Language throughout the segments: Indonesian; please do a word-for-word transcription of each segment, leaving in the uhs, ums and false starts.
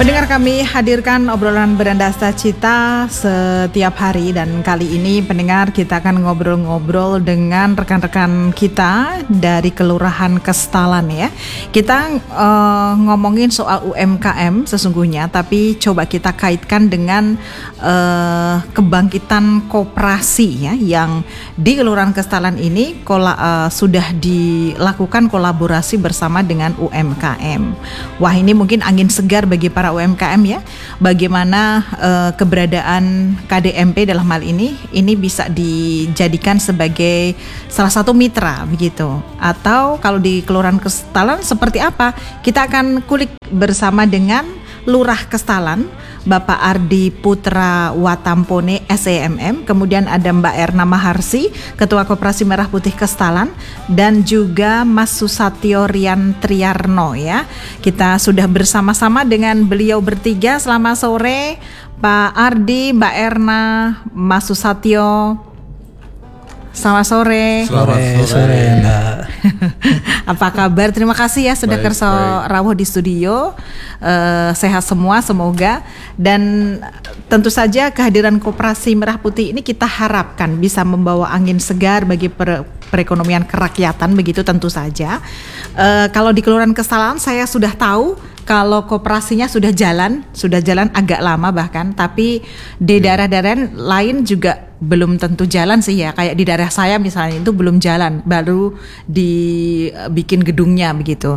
Pendengar, kami hadirkan obrolan berandasta cita setiap hari, dan kali ini pendengar kita akan ngobrol-ngobrol dengan rekan-rekan kita dari Kelurahan Kestalan ya. Kita uh, ngomongin soal U M K M sesungguhnya, tapi coba kita kaitkan dengan uh, kebangkitan koperasi ya, yang di Kelurahan Kestalan ini kola, uh, sudah dilakukan kolaborasi bersama dengan U M K M. Wah, ini mungkin angin segar bagi para U M K M ya, bagaimana uh, keberadaan K D M P dalam hal ini ini bisa dijadikan sebagai salah satu mitra begitu, atau kalau di Kelurahan Kestalan seperti apa, kita akan kulik bersama dengan Lurah Kestalan, Bapak Ardi Putra Watampone S E M M, kemudian ada Mbak Erna Maharsi, Ketua Koperasi Merah Putih Kestalan, dan juga Mas Susatyo Rian Triarno ya. Kita sudah bersama-sama dengan beliau bertiga. Selamat sore Pak Ardi, Mbak Erna, Mas Susatyo. Selamat sore. Selamat sore, sore Mbak. Apa kabar? Terima kasih ya sudah Baik, kerso baik. rawuh di studio. Uh, sehat semua semoga, dan tentu saja kehadiran Koperasi Merah Putih ini kita harapkan bisa membawa angin segar bagi per, perekonomian kerakyatan begitu tentu saja. Uh, kalau di Kelurahan Kestalan saya sudah tahu kalau koperasinya sudah jalan, sudah jalan agak lama bahkan, tapi di daerah-daerah lain juga belum tentu jalan sih ya. Kayak di daerah saya misalnya itu belum jalan, baru dibikin gedungnya begitu.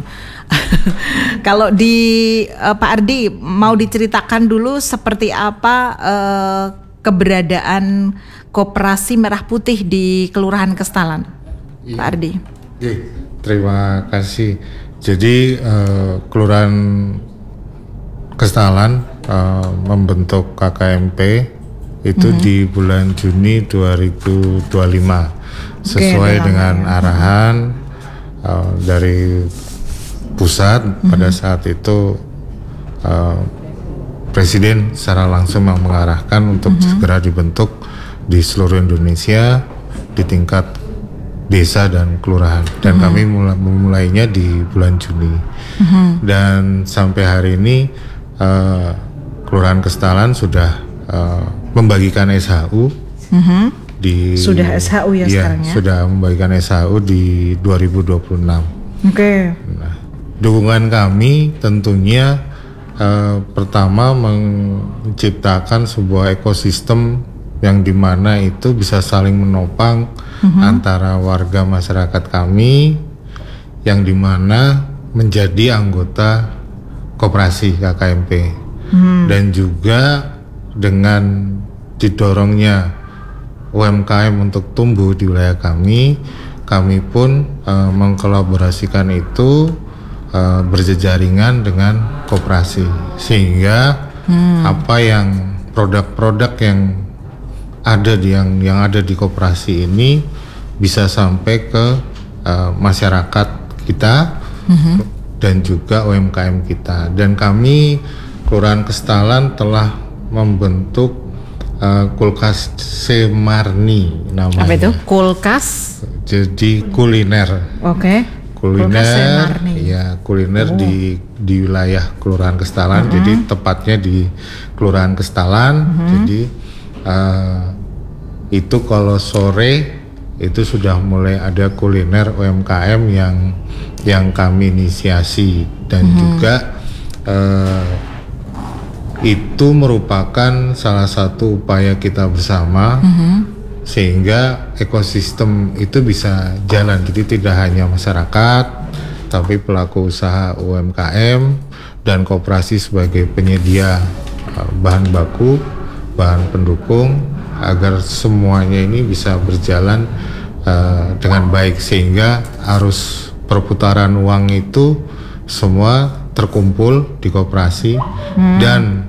Kalau di uh, Pak Ardi mau diceritakan dulu seperti apa uh, keberadaan Koperasi Merah Putih di Kelurahan Kestalan, iya. Pak Ardi. Oke, terima kasih. Jadi uh, Kelurahan Kestalan uh, membentuk K K M P itu mm-hmm. di bulan Juni dua ribu dua puluh lima sesuai okay, dengan ya. arahan uh, dari pusat mm-hmm. pada saat itu uh, Presiden secara langsung mengarahkan untuk mm-hmm. segera dibentuk di seluruh Indonesia di tingkat desa dan kelurahan, dan mm-hmm. kami mulai, memulainya di bulan Juni mm-hmm. dan sampai hari ini uh, Kelurahan Kestalan sudah uh, membagikan S H U mm-hmm. di sudah S H U ya, ya sekarang ya sudah membagikan S H U di dua ribu dua puluh enam. Oke. Okay. Nah, dukungan kami tentunya uh, pertama menciptakan sebuah ekosistem yang dimana itu bisa saling menopang mm-hmm. antara warga masyarakat kami yang dimana menjadi anggota koperasi K K M P mm. dan juga dengan didorongnya U M K M untuk tumbuh di wilayah kami, kami pun uh, mengkolaborasikan itu uh, berjejaringan dengan koperasi sehingga mm. apa yang produk-produk yang ada di yang yang ada di koperasi ini bisa sampai ke uh, masyarakat kita mm-hmm. dan juga U M K M kita. Dan kami Kelurahan Kestalan telah membentuk uh, kulkas Semarni namanya. Apa itu? Kulkas? Jadi kuliner. Oke. Okay. Kuliner, ya kuliner oh. di di wilayah Kelurahan Kestalan. Mm-hmm. Jadi tepatnya di Kelurahan Kestalan. Mm-hmm. Jadi uh, itu kalau sore itu sudah mulai ada kuliner U M K M yang yang kami inisiasi, dan mm-hmm. juga uh, itu merupakan salah satu upaya kita bersama mm-hmm. sehingga ekosistem itu bisa jalan. Jadi tidak hanya masyarakat, tapi pelaku usaha U M K M dan koperasi sebagai penyedia uh, bahan baku, bahan pendukung, agar semuanya ini bisa berjalan uh, dengan baik sehingga arus perputaran uang itu semua terkumpul di koperasi hmm. dan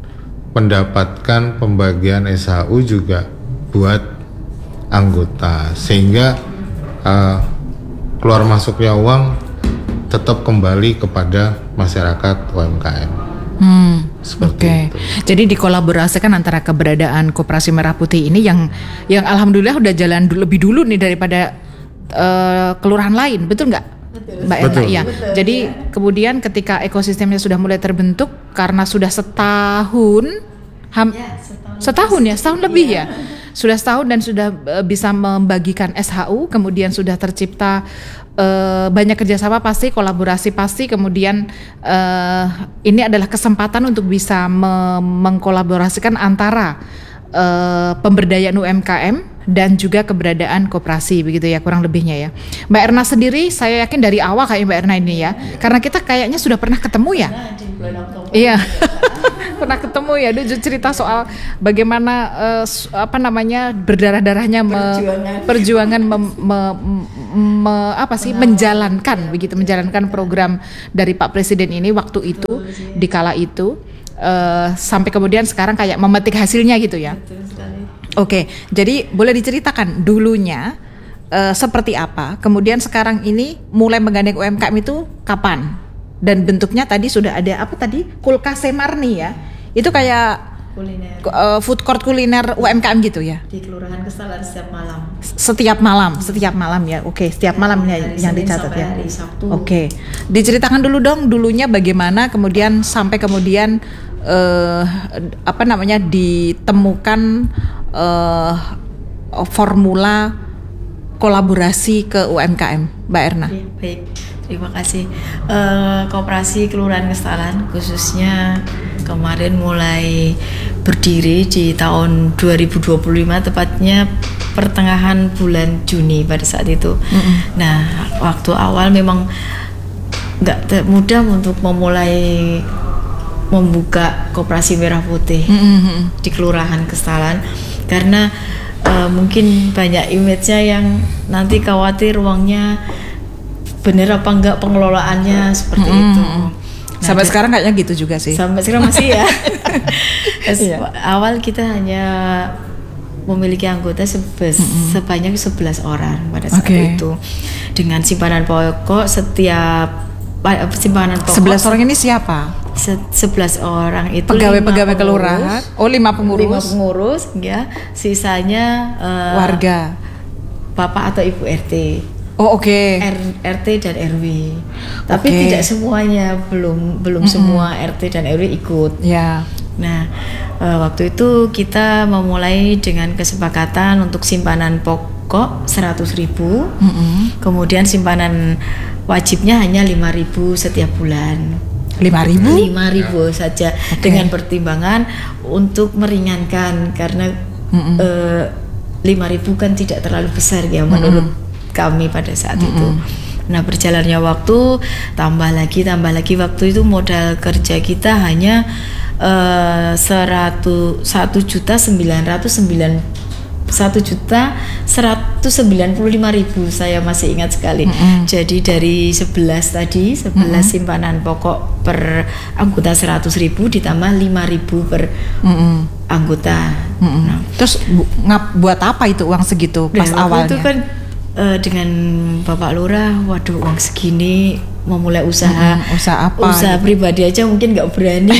mendapatkan pembagian S H U juga buat anggota sehingga uh, keluar masuknya uang tetap kembali kepada masyarakat U M K M. Hmm, Oke. Okay. Jadi dikolaborasikan antara keberadaan Koperasi Merah Putih ini yang yang alhamdulillah udah jalan dulu, lebih dulu nih daripada uh, kelurahan lain, betul nggak? Mbak Erna. Betul. Iya. Betul, Jadi ya. kemudian ketika ekosistemnya sudah mulai terbentuk karena sudah setahun, ham, Ya, setahun, setahun ya, setahun Iya. lebih ya. Sudah setahun dan sudah uh, bisa membagikan S H U, kemudian sudah tercipta uh, banyak kerjasama pasti, kolaborasi pasti, kemudian uh, ini adalah kesempatan untuk bisa me- mengkolaborasikan antara uh, pemberdayaan U M K M dan juga keberadaan koperasi, begitu ya kurang lebihnya ya. Mbak Erna sendiri, saya yakin dari awal kayak Mbak Erna ini ya, karena kita kayaknya sudah pernah ketemu ya. Nah, di bulan Oktober. Iya, pernah ketemu ya. Dia cerita soal bagaimana uh, apa namanya berdarah-darahnya me- Perjuangan. perjuangan mem- me- me- apa sih menjalankan begitu menjalankan program dari Pak Presiden ini waktu itu di kala itu uh, sampai kemudian sekarang kayak memetik hasilnya gitu ya. Betul sekali. Oke, jadi boleh diceritakan dulunya uh, seperti apa, kemudian sekarang ini mulai menggandeng U M K M itu kapan? Dan bentuknya tadi sudah ada apa tadi? Kulkas Semarni ya. Itu kayak Kuliner uh, food court kuliner U M K M gitu ya. di Kelurahan Kestalan setiap malam. Setiap malam, setiap malam ya. Oke, setiap malam ya Dari yang Senin dicatat sampai ya. hari Sabtu. Oke. Diceritakan dulu dong dulunya bagaimana kemudian sampai kemudian eh apa namanya ditemukan eh formula kolaborasi ke U M K M, Mbak Erna. Oke, baik, terima kasih. Eh, Koperasi Kelurahan Kestalan khususnya kemarin mulai berdiri di tahun dua ribu dua puluh lima, tepatnya pertengahan bulan Juni pada saat itu. Mm-mm. Nah, waktu awal memang nggak te- mudah untuk memulai membuka koperasi merah putih Mm-mm. di Kelurahan Kestalan karena uh, mungkin banyak image-nya yang nanti khawatir uangnya bener apa enggak pengelolaannya seperti Mm-mm. itu. Nah, Sampai da- sekarang kayaknya gitu juga sih. sampai sekarang masih ya. Terus Iya. Awal kita hanya memiliki anggota sebe- sebanyak sebelas orang pada saat Oke. itu dengan simpanan pokok setiap pa- simpanan pokok sebelas orang ini siapa? Se- sebelas orang itu Pegawai-pegawai lima kelurahan. pengurus, Oh, lima lima pengurus. pengurus ya, sisanya eh, Warga. bapak atau ibu R T, Oh, oke. R- RT dan R W. Tapi Oke. tidak semuanya, belum belum semua R T dan R W ikut. Ya. Nah, eh, waktu itu kita memulai dengan kesepakatan untuk simpanan pokok seratus ribu, Mm-mm. kemudian simpanan wajibnya hanya lima ribu setiap bulan. lima ribu? lima ribu saja dengan pertimbangan untuk meringankan karena Mm-mm. eh, lima ribu kan tidak terlalu besar ya menurut kami pada saat itu. Nah, berjalannya waktu tambah lagi tambah lagi waktu itu modal kerja kita hanya eh, seratus satu juta sembilan ratus sembilan satu juta seratus sembilan puluh lima ribu, saya masih ingat sekali. Mm-mm. Jadi dari sebelas tadi sebelas simpanan pokok per anggota seratus ribu ditambah lima ribu per Mm-mm. anggota. Mm-mm. Nah, Terus bu- ngap buat apa itu uang segitu pas dan waktu awalnya? itu kan eh, dengan Bapak Lurah, waduh uang segini memulai usaha, Mm-mm, usaha apa usaha gitu. pribadi aja mungkin nggak berani.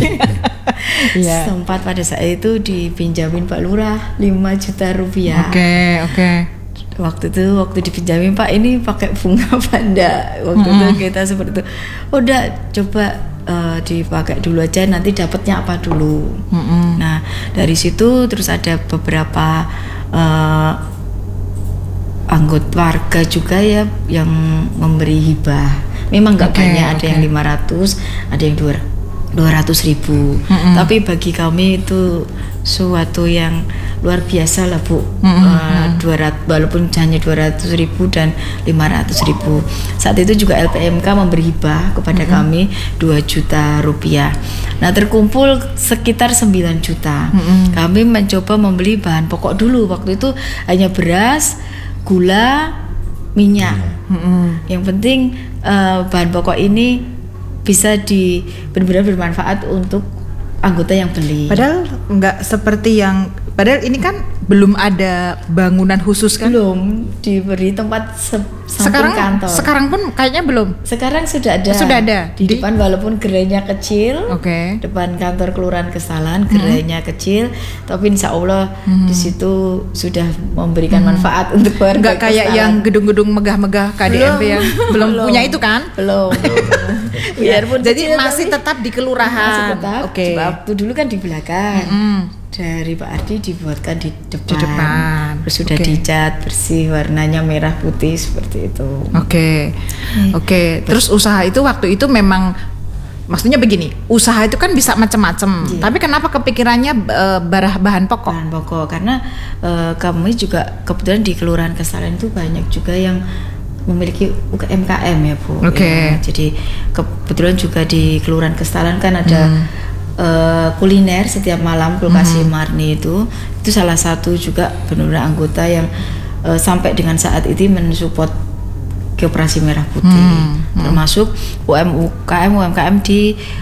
Iya. Sempat pada saat itu dipinjamin Pak Lurah lima juta rupiah. Oke, oke. Waktu itu waktu dipinjamin, Pak ini pakai bunga apa enggak? Waktu itu kita seperti itu. Udah coba eh, dipakai dulu aja, nanti dapatnya apa dulu. Mm-mm. Nah, dari situ terus ada beberapa eh, anggota warga juga ya yang memberi hibah. Memang nggak Oke, banyak, ada oke. yang lima ratus, ada yang dua ratus ribu. Mm-mm. Tapi bagi kami itu suatu yang luar biasa lah, Bu. Mm-mm. Eh, dua ratus, walaupun hanya dua ratus ribu dan lima ratus ribu. Saat itu juga L P M K memberi hibah kepada kami dua juta rupiah. Nah, terkumpul sekitar sembilan juta. Mm-mm. Kami mencoba membeli bahan pokok dulu. Waktu itu hanya beras, gula, minyak. Mm-mm. Yang penting eh, bahan pokok ini bisa di benar-benar bermanfaat untuk anggota yang beli. Padahal nggak seperti yang, padahal ini kan belum ada bangunan khusus kan? Belum diberi tempat se- samping Sekarang kantor. sekarang pun kayaknya belum. Sekarang sudah ada. Sudah ada. Di, Di- depan walaupun gerainya kecil. Oke. Depan kantor Kelurahan Kestalan gerainya kecil, tapi insya Allah di situ sudah memberikan manfaat untuk warga. Nggak kayak Kestalan. yang gedung-gedung megah-megah K D M P yang belum punya itu kan? Belum. Biarpun Jadi kecil, masih tapi tetap di kelurahan. masih tetap. Oke. Waktu dulu kan di belakang. Mm. Dari Pak Ardi dibuatkan di depan. Di depan. Terus sudah Oke. dicat bersih, warnanya merah putih seperti itu. Oke, oke. Terus usaha itu waktu itu memang, maksudnya begini, usaha itu kan bisa macam-macam. Iya. Tapi kenapa kepikirannya uh, barah bahan pokok? Bahan pokok karena eh, kami juga kebetulan di Kelurahan Kestalan itu banyak juga yang memiliki U K M K M ya Bu. Oke. Ya, jadi kebetulan juga di Kelurahan Kestalan kan ada Hmm. eh, kuliner setiap malam lokasi Hmm. Marni itu itu salah satu juga benar-benar anggota yang eh, sampai dengan saat ini mensupport Koperasi Merah Putih, Hmm, termasuk U M U K M U M K M di